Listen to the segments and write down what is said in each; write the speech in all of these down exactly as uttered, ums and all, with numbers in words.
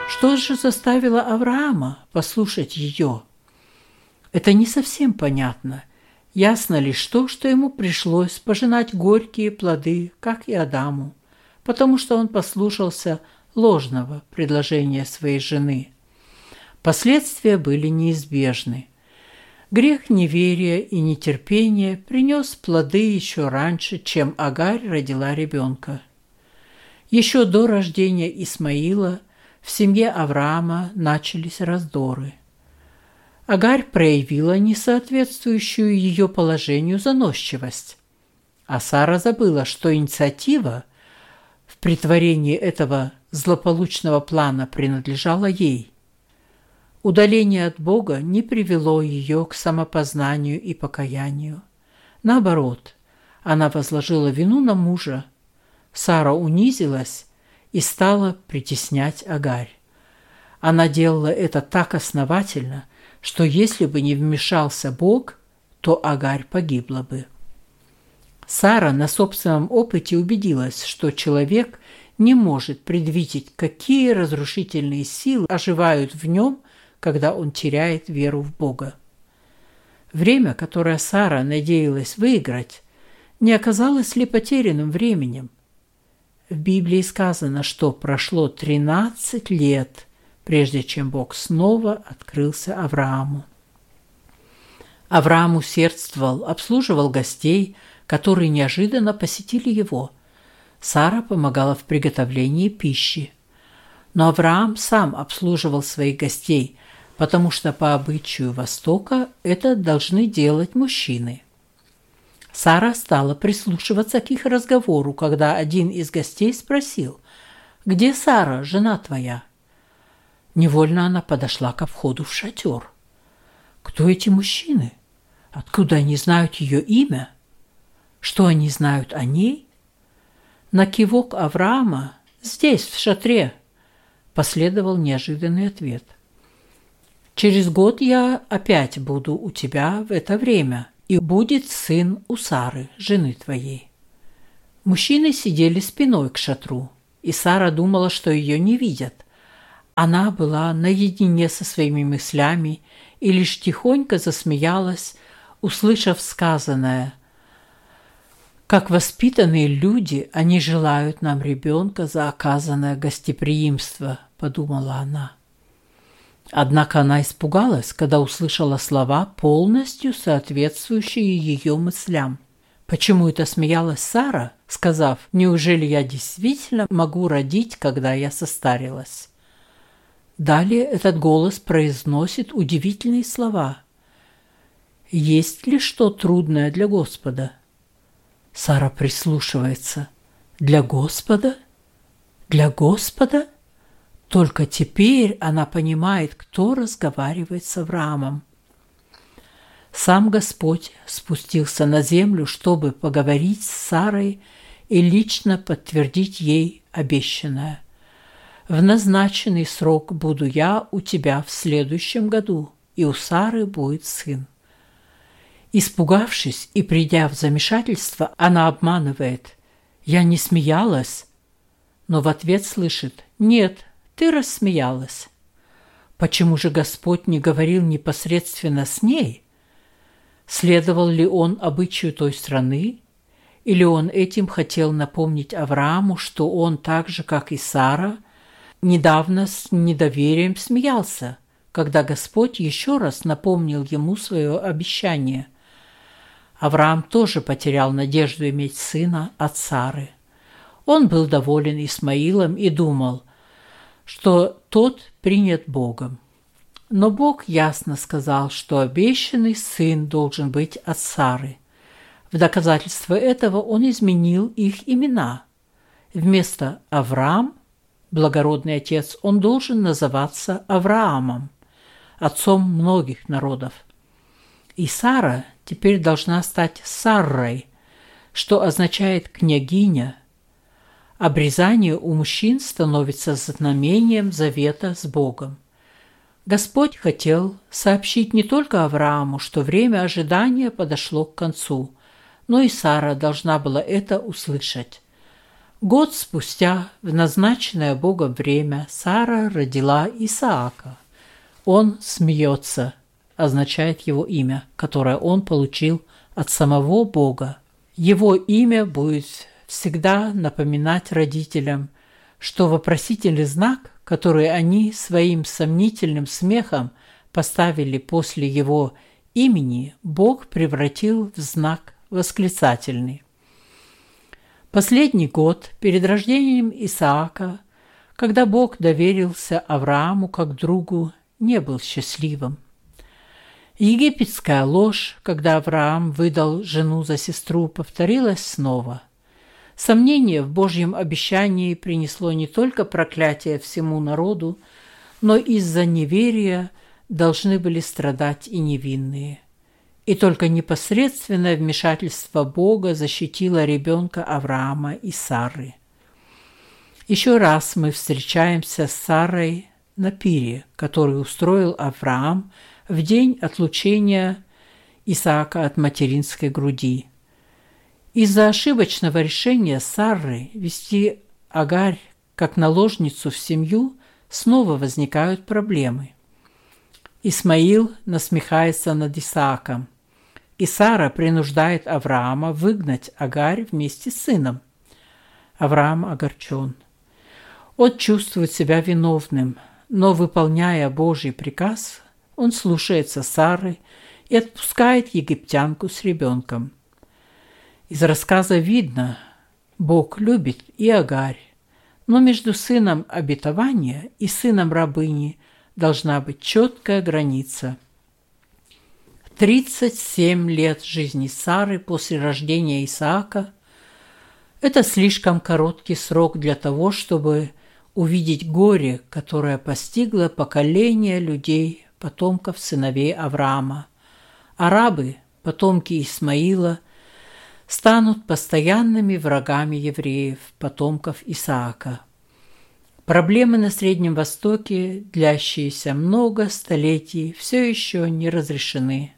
Что же заставило Авраама послушать ее? Это не совсем понятно. Ясно лишь то, что ему пришлось пожинать горькие плоды, как и Адаму, потому что он послушался ложного предложения своей жены. Последствия были неизбежны. Грех неверия и нетерпения принес плоды еще раньше, чем Агарь родила ребенка. Еще до рождения Исмаила в семье Авраама начались раздоры. Агарь проявила несоответствующую ее положению заносчивость, а Сара забыла, что инициатива в претворении этого злополучного плана принадлежала ей. Удаление от Бога не привело ее к самопознанию и покаянию. Наоборот, она возложила вину на мужа. Сара унизилась и стала притеснять Агарь. Она делала это так основательно, что если бы не вмешался Бог, то Агарь погибла бы. Сара на собственном опыте убедилась, что человек не может предвидеть, какие разрушительные силы оживают в нем, когда он теряет веру в Бога. Время, которое Сара надеялась выиграть, не оказалось ли потерянным временем? В Библии сказано, что прошло тринадцать лет, прежде чем Бог снова открылся Аврааму. Авраам усердствовал, обслуживал гостей, которые неожиданно посетили его. Сара помогала в приготовлении пищи. Но Авраам сам обслуживал своих гостей, потому что по обычаю Востока это должны делать мужчины. Сара стала прислушиваться к их разговору, когда один из гостей спросил: «Где Сара, жена твоя?» Невольно она подошла ко входу в шатер. Кто эти мужчины? Откуда они знают ее имя? Что они знают о ней? На кивок Авраама: «Здесь, в шатре», последовал неожиданный ответ. «Через год я опять буду у тебя в это время, и будет сын у Сары, жены твоей». Мужчины сидели спиной к шатру, и Сара думала, что ее не видят. Она была наедине со своими мыслями и лишь тихонько засмеялась, услышав сказанное: «Как воспитанные люди, они желают нам ребенка за оказанное гостеприимство», — подумала она. Однако она испугалась, когда услышала слова, полностью соответствующие ее мыслям. Почему это смеялась Сара, сказав: «Неужели я действительно могу родить, когда я состарилась?» Далее этот голос произносит удивительные слова: «Есть ли что трудное для Господа?» Сара прислушивается. «Для Господа? Для Господа?» Только теперь она понимает, кто разговаривает с Авраамом. Сам Господь спустился на землю, чтобы поговорить с Сарой и лично подтвердить ей обещанное. «В назначенный срок буду я у тебя в следующем году, и у Сары будет сын». Испугавшись и придя в замешательство, она обманывает: «Я не смеялась», но в ответ слышит: «Нет, ты рассмеялась». Почему же Господь не говорил непосредственно с ней? Следовал ли он обычаю той страны? Или он этим хотел напомнить Аврааму, что он так же, как и Сара, недавно с недоверием смеялся, когда Господь еще раз напомнил ему свое обещание? Авраам тоже потерял надежду иметь сына от Сары. Он был доволен Исмаилом и думал, что тот принят Богом. Но Бог ясно сказал, что обещанный сын должен быть от Сары. В доказательство этого он изменил их имена. Вместо Авраам, благородный отец, он должен называться Авраамом, отцом многих народов. И Сара теперь должна стать Саррой, что означает «княгиня». Обрезание у мужчин становится знамением завета с Богом. Господь хотел сообщить не только Аврааму, что время ожидания подошло к концу, но и Сара должна была это услышать. Год спустя, в назначенное Богом время, Сара родила Исаака. Он смеется, означает его имя, которое он получил от самого Бога. Его имя будет всегда напоминать родителям, что вопросительный знак, который они своим сомнительным смехом поставили после его имени, Бог превратил в знак восклицательный. Последний год перед рождением Исаака, когда Бог доверился Аврааму как другу, не был счастливым. Египетская ложь, когда Авраам выдал жену за сестру, повторилась снова. Сомнение в Божьем обещании принесло не только проклятие всему народу, но из-за неверия должны были страдать и невинные. И только непосредственное вмешательство Бога защитило ребенка Авраама и Сары. Еще раз мы встречаемся с Сарой на пире, который устроил Авраам в день отлучения Исаака от материнской груди. Из-за ошибочного решения Сары вести Агарь как наложницу в семью снова возникают проблемы. Исмаил насмехается над Исааком, и Сара принуждает Авраама выгнать Агарь вместе с сыном. Авраам огорчен. Он чувствует себя виновным, но, выполняя Божий приказ, он слушается Сары и отпускает египтянку с ребенком. Из рассказа видно, Бог любит и Агарь, но между сыном обетования и сыном рабыни должна быть четкая граница. тридцать семь лет жизни Сары после рождения Исаака – это слишком короткий срок для того, чтобы увидеть горе, которое постигло поколение людей, потомков сыновей Авраама. Арабы, потомки Исмаила, станут постоянными врагами евреев, потомков Исаака. Проблемы на Среднем Востоке, длящиеся много столетий, все еще не разрешены.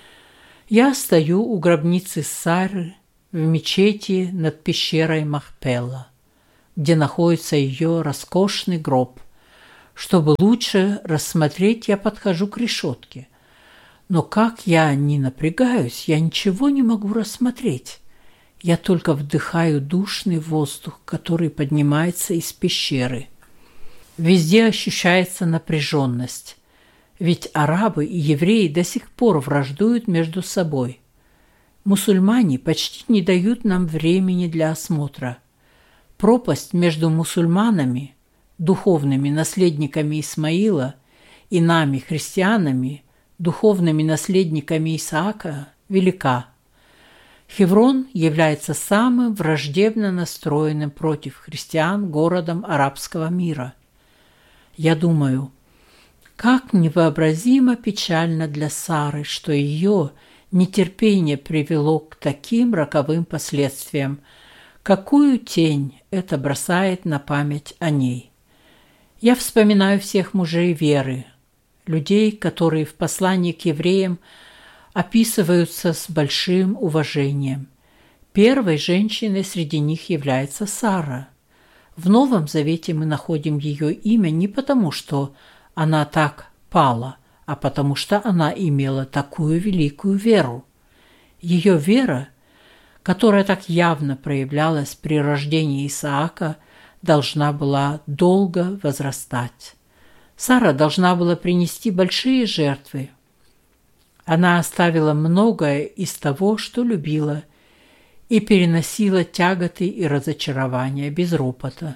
Я стою у гробницы Сары в мечети над пещерой Махпела, где находится ее роскошный гроб. Чтобы лучше рассмотреть, я подхожу к решетке. Но как я ни напрягаюсь, я ничего не могу рассмотреть. Я только вдыхаю душный воздух, который поднимается из пещеры. Везде ощущается напряженность, ведь арабы и евреи до сих пор враждуют между собой. Мусульмане почти не дают нам времени для осмотра. Пропасть между мусульманами, духовными наследниками Исмаила, и нами, христианами, духовными наследниками Исаака, велика. Хеврон является самым враждебно настроенным против христиан городом арабского мира. Я думаю, как невообразимо печально для Сары, что ее нетерпение привело к таким роковым последствиям. Какую тень это бросает на память о ней? Я вспоминаю всех мужей веры, людей, которые в послании к евреям описываются с большим уважением. Первой женщиной среди них является Сара. В Новом Завете мы находим ее имя не потому, что она так пала, а потому что она имела такую великую веру. Ее вера, которая так явно проявлялась при рождении Исаака, должна была долго возрастать. Сара должна была принести большие жертвы. Она оставила многое из того, что любила, и переносила тяготы и разочарования без ропота.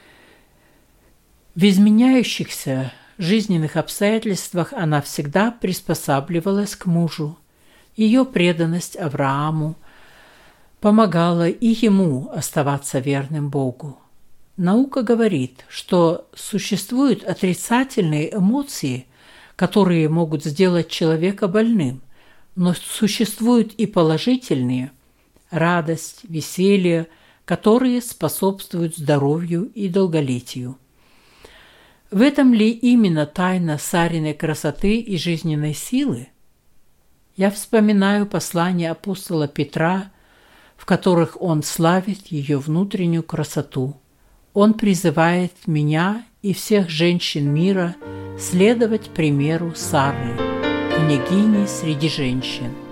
В изменяющихся жизненных обстоятельствах она всегда приспосабливалась к мужу. Ее преданность Аврааму помогала и ему оставаться верным Богу. Наука говорит, что существуют отрицательные эмоции, которые могут сделать человека больным, но существуют и положительные – радость, веселье, которые способствуют здоровью и долголетию. В этом ли именно тайна Сариной красоты и жизненной силы? Я вспоминаю послание апостола Петра в которых он славит ее внутреннюю красоту. Он призывает меня и всех женщин мира следовать примеру Сары, княгини среди женщин.